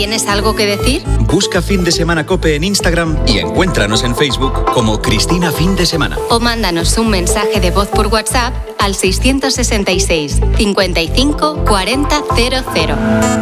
¿Tienes algo que decir? Busca Fin de Semana COPE en Instagram y encuéntranos en Facebook como Cristina Fin de Semana. O mándanos un mensaje de voz por WhatsApp al 666 55 40 00.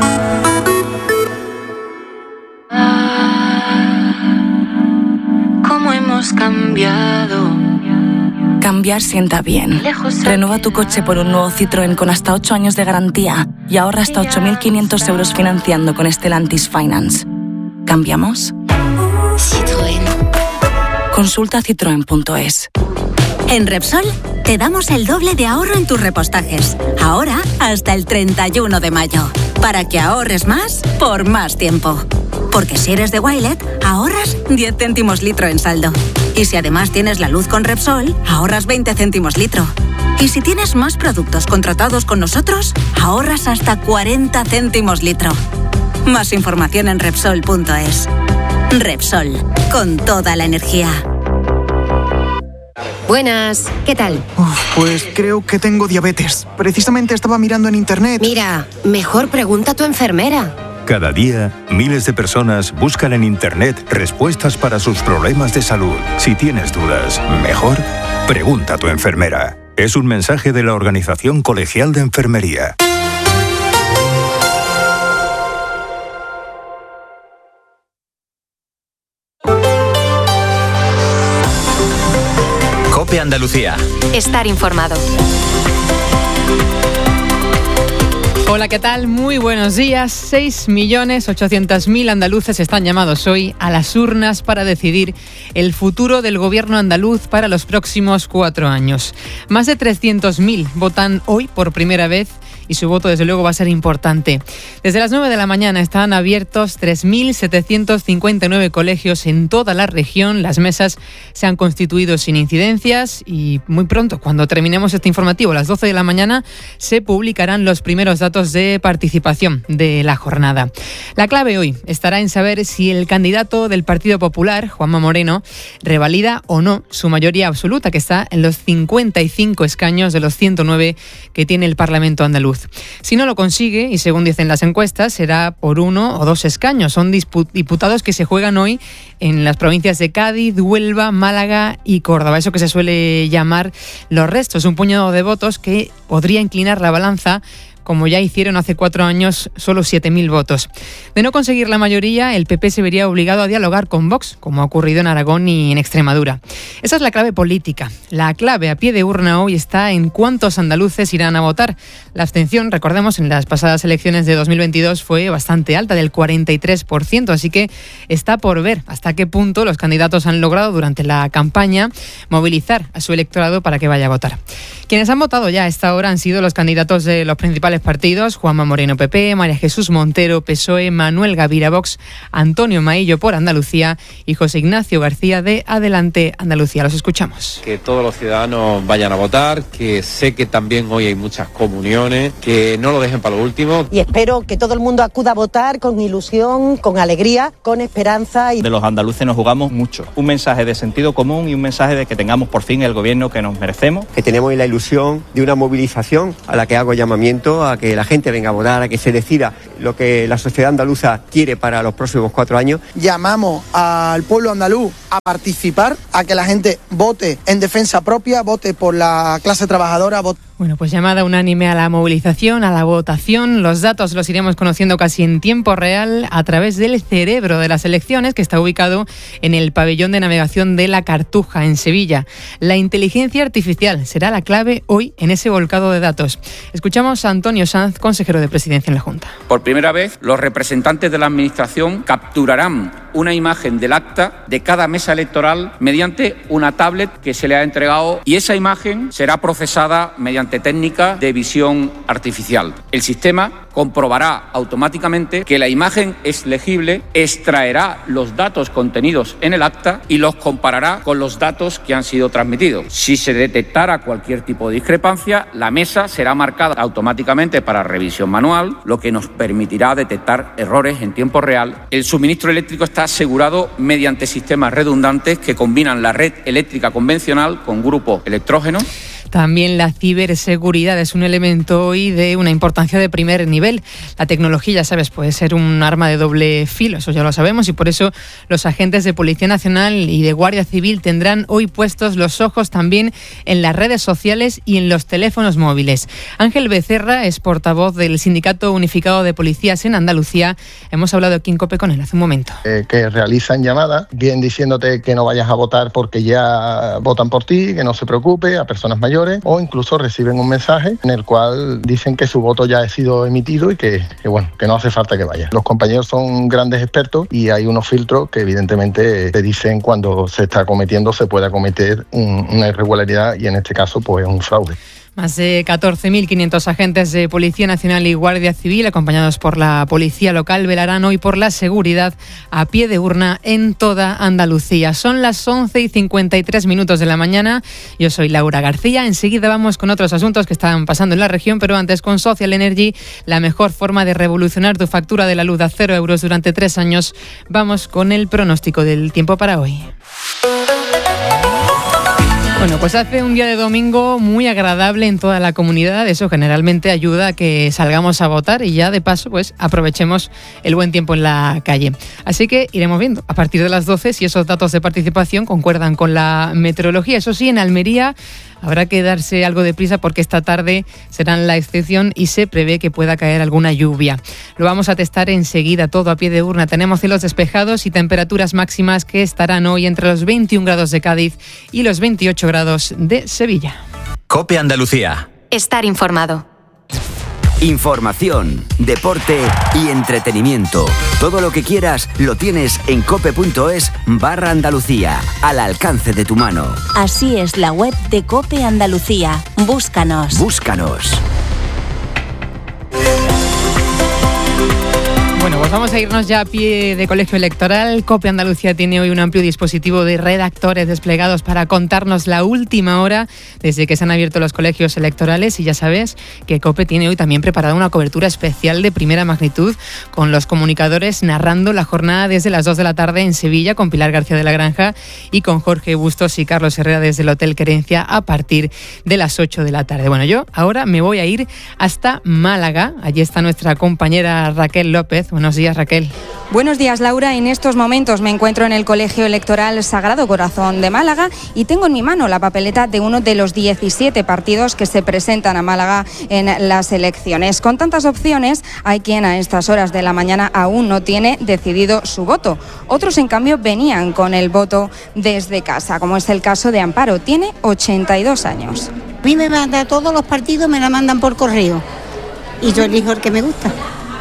¿Cómo hemos cambiado? Cambiar sienta bien. Renueva tu coche por un nuevo Citroën con hasta 8 años de garantía y ahorra hasta 8.500 euros financiando con Stellantis Finance. ¿Cambiamos? Citroën. Consulta citroen.es. En Repsol te damos el doble de ahorro en tus repostajes. Ahora hasta el 31 de mayo. Para que ahorres más por más tiempo. Porque si eres de Wilet, ahorras 10 céntimos litro en saldo. Y si además tienes la luz con Repsol, ahorras 20 céntimos litro. Y si tienes más productos contratados con nosotros, ahorras hasta 40 céntimos litro. Más información en Repsol.es. Repsol, con toda la energía. Buenas, ¿qué tal? Pues creo que tengo diabetes. Precisamente estaba mirando en internet. Mira, mejor pregunta a tu enfermera. Cada día, miles de personas buscan en Internet respuestas para sus problemas de salud. Si tienes dudas, mejor pregunta a tu enfermera. Es un mensaje de la Organización Colegial de Enfermería. COPE Andalucía. Estar informado. Hola, ¿qué tal? Muy buenos días. 6.800.000 andaluces están llamados hoy a las urnas para decidir el futuro del gobierno andaluz para los próximos 4 años. Más de 300.000 votan hoy por primera vez y su voto, desde luego, va a ser importante. Desde las 9 de la mañana están abiertos 3.759 colegios en toda la región. Las mesas se han constituido sin incidencias y muy pronto, cuando terminemos este informativo, a las 12 de la mañana, se publicarán los primeros datos de participación de la jornada. La clave hoy estará en saber si el candidato del Partido Popular, Juanma Moreno, revalida o no su mayoría absoluta, que está en los 55 escaños de los 109 que tiene el Parlamento andaluz. Si no lo consigue, y según dicen las encuestas, será por 1 o 2 escaños. Son diputados que se juegan hoy en las provincias de Cádiz, Huelva, Málaga y Córdoba. Eso que se suele llamar los restos. Un puñado de votos que podría inclinar la balanza, como ya hicieron hace 4 años, solo 7.000 votos. De no conseguir la mayoría, el PP se vería obligado a dialogar con Vox, como ha ocurrido en Aragón y en Extremadura. Esa es la clave política. La clave a pie de urna hoy está en cuántos andaluces irán a votar. La abstención, recordemos, en las pasadas elecciones de 2022 fue bastante alta, del 43%, así que está por ver hasta qué punto los candidatos han logrado durante la campaña movilizar a su electorado para que vaya a votar. Quienes han votado ya a esta hora han sido los candidatos de los principales partidos: Juanma Moreno, PP, María Jesús Montero, PSOE, Manuel Gavira, Vox, Antonio Maillo por Andalucía y José Ignacio García de Adelante Andalucía. Los escuchamos. Que todos los ciudadanos vayan a votar, que sé que también hoy hay muchas comuniones, que no lo dejen para lo último. Y espero que todo el mundo acuda a votar con ilusión, con alegría, con esperanza. De los andaluces nos jugamos mucho. Un mensaje de sentido común y un mensaje de que tengamos por fin el gobierno que nos merecemos. Que tenemos la ilusión de una movilización a la que hago llamamiento a que la gente venga a votar, a que se decida lo que la sociedad andaluza quiere para los próximos 4 años. Llamamos al pueblo andaluz a participar, a que la gente vote en defensa propia, vote por la clase trabajadora, vote. Bueno, pues llamada unánime a la movilización, a la votación. Los datos los iremos conociendo casi en tiempo real a través del cerebro de las elecciones, que está ubicado en el pabellón de navegación de La Cartuja, en Sevilla. La inteligencia artificial será la clave hoy en ese volcado de datos. Escuchamos a Antonio Sanz, consejero de Presidencia en la Junta. Por primera vez, los representantes de la Administración capturarán una imagen del acta de cada mesa electoral mediante una tablet que se le ha entregado, y esa imagen será procesada mediante técnica de visión artificial. El sistema comprobará automáticamente que la imagen es legible, extraerá los datos contenidos en el acta y los comparará con los datos que han sido transmitidos. Si se detectara cualquier tipo de discrepancia, la mesa será marcada automáticamente para revisión manual, lo que nos permitirá detectar errores en tiempo real. El suministro eléctrico está asegurado mediante sistemas redundantes que combinan la red eléctrica convencional con grupos electrógenos. También la ciberseguridad es un elemento hoy de una importancia de primer nivel. La tecnología, ya sabes, puede ser un arma de doble filo, eso ya lo sabemos, y por eso los agentes de Policía Nacional y de Guardia Civil tendrán hoy puestos los ojos también en las redes sociales y en los teléfonos móviles. Ángel Becerra es portavoz del Sindicato Unificado de Policías en Andalucía. Hemos hablado aquí en COPE con él hace un momento. Que realizan llamadas, bien diciéndote que no vayas a votar porque ya votan por ti, que no se preocupe, a personas mayores, o incluso reciben un mensaje en el cual dicen que su voto ya ha sido emitido y que no hace falta que vaya. Los compañeros son grandes expertos y hay unos filtros que evidentemente te dicen cuando se está cometiendo, se puede cometer una irregularidad y en este caso pues un fraude. Más de 14.500 agentes de Policía Nacional y Guardia Civil, acompañados por la Policía Local, velarán hoy por la seguridad a pie de urna en toda Andalucía. Son las 11:53 de la mañana. Yo soy Laura García. Enseguida vamos con otros asuntos que están pasando en la región, pero antes con Social Energy, la mejor forma de revolucionar tu factura de la luz a 0 euros durante 3 años. Vamos con el pronóstico del tiempo para hoy. Bueno, pues hace un día de domingo muy agradable en toda la comunidad. Eso generalmente ayuda a que salgamos a votar y ya de paso pues aprovechemos el buen tiempo en la calle. Así que iremos viendo a partir de las 12 si esos datos de participación concuerdan con la meteorología. Eso sí, en Almería habrá que darse algo de prisa porque esta tarde serán la excepción y se prevé que pueda caer alguna lluvia. Lo vamos a testar enseguida todo a pie de urna. Tenemos cielos despejados y temperaturas máximas que estarán hoy entre los 21 grados de Cádiz y los 28 grados de Sevilla. COPE Andalucía. Estar informado. Información, deporte y entretenimiento. Todo lo que quieras lo tienes en cope.es/Andalucía, al alcance de tu mano. Así es la web de COPE Andalucía. Búscanos. Bueno, pues vamos a irnos ya a pie de colegio electoral. COPE Andalucía tiene hoy un amplio dispositivo de redactores desplegados para contarnos la última hora desde que se han abierto los colegios electorales, y ya sabes que COPE tiene hoy también preparada una cobertura especial de primera magnitud con los comunicadores narrando la jornada desde las 2 de la tarde en Sevilla con Pilar García de la Granja y con Jorge Bustos y Carlos Herrera desde el Hotel Querencia a partir de las 8 de la tarde. Bueno, yo ahora me voy a ir hasta Málaga. Allí está nuestra compañera Raquel López. Buenos días, Raquel. Buenos días, Laura. En estos momentos me encuentro en el Colegio Electoral Sagrado Corazón de Málaga y tengo en mi mano la papeleta de uno de los 17 partidos que se presentan a Málaga en las elecciones. Con tantas opciones, hay quien a estas horas de la mañana aún no tiene decidido su voto. Otros, en cambio, venían con el voto desde casa, como es el caso de Amparo. Tiene 82 años. A mí me mandan todos los partidos, me la mandan por correo y yo elijo el que me gusta.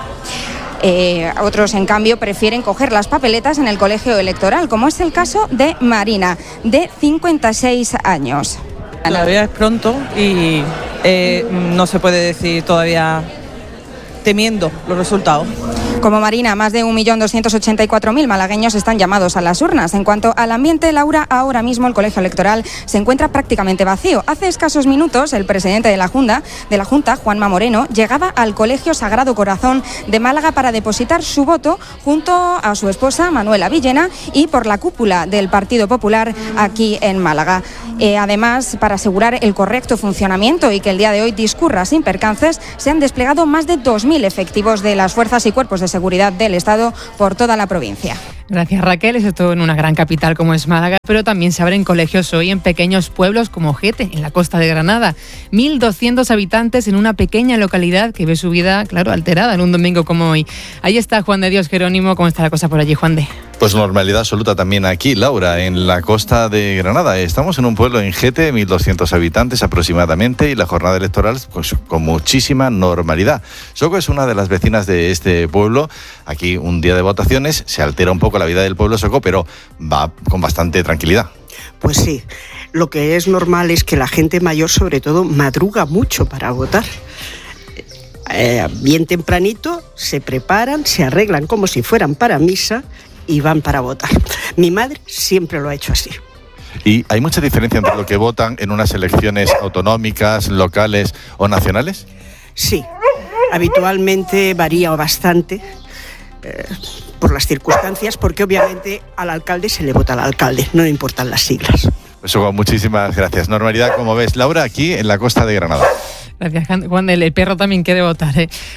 Otros, en cambio, prefieren coger las papeletas en el colegio electoral, como es el caso de Marina, de 56 años. Todavía es pronto y no se puede decir todavía temiendo los resultados. Como Marina, más de 1.284.000 malagueños están llamados a las urnas. En cuanto al ambiente, Laura, ahora mismo el colegio electoral se encuentra prácticamente vacío. Hace escasos minutos, el presidente de la Junta, Juanma Moreno, llegaba al Colegio Sagrado Corazón de Málaga para depositar su voto junto a su esposa, Manuela Villena, y por la cúpula del Partido Popular aquí en Málaga. Además, para asegurar el correcto funcionamiento y que el día de hoy discurra sin percances, se han desplegado más de 2.000 efectivos de las fuerzas y cuerpos de seguridad del Estado por toda la provincia. Gracias, Raquel. Es todo en una gran capital como es Málaga, pero también se abren colegios hoy en pequeños pueblos como Jete, en la costa de Granada. 1.200 habitantes en una pequeña localidad que ve su vida, claro, alterada en un domingo como hoy. Ahí está Juan de Dios Jerónimo. ¿Cómo está la cosa por allí, Juan de? Pues normalidad absoluta también aquí, Laura, en la costa de Granada. Estamos en un pueblo en Jete, 1.200 habitantes aproximadamente, y la jornada electoral pues con muchísima normalidad. Soco es una de las vecinas de este pueblo. Aquí un día de votaciones, se altera un poco la vida del pueblo, Soco, pero va con bastante tranquilidad. Pues sí, lo que es normal es que la gente mayor sobre todo madruga mucho para votar. Bien tempranito se preparan, se arreglan como si fueran para misa y van para votar. Mi madre siempre lo ha hecho así. ¿Y hay mucha diferencia entre lo que votan en unas elecciones autonómicas, locales o nacionales? Sí, habitualmente varía bastante por las circunstancias, porque obviamente al alcalde se le vota al alcalde, no importan las siglas. Eso, muchísimas gracias. Normalidad, como ves, Laura, aquí en la costa de Granada. Gracias, Juan. El perro también quiere votar,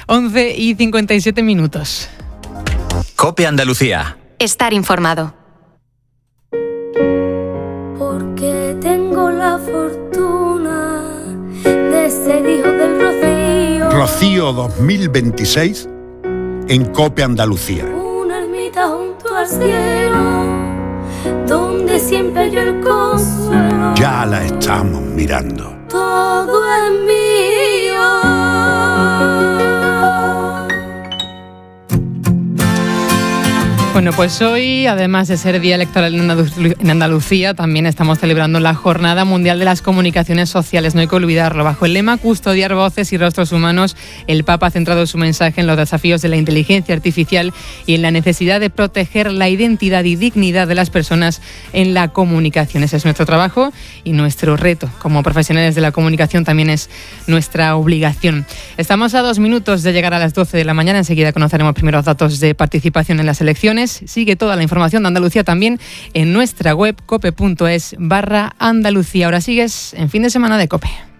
11:57. COPE Andalucía. Estar informado. Porque tengo la fortuna de ser hijo del Rocío. Rocío 2026 en COPE Andalucía. Una ermita junto al cielo, donde siempre yo el consuelo. Ya la estamos mirando. Todo es mío. Bueno, pues hoy, además de ser día electoral en Andalucía, también estamos celebrando la Jornada Mundial de las Comunicaciones Sociales. No hay que olvidarlo. Bajo el lema Custodiar voces y rostros humanos, el Papa ha centrado su mensaje en los desafíos de la inteligencia artificial y en la necesidad de proteger la identidad y dignidad de las personas en la comunicación. Ese es nuestro trabajo y nuestro reto. Como profesionales de la comunicación también es nuestra obligación. Estamos a 2 minutos de llegar a las 12 de la mañana. Enseguida conoceremos primeros datos de participación en las elecciones. Sigue toda la información de Andalucía también en nuestra web cope.es/Andalucía. Ahora sigues en Fin de Semana de COPE.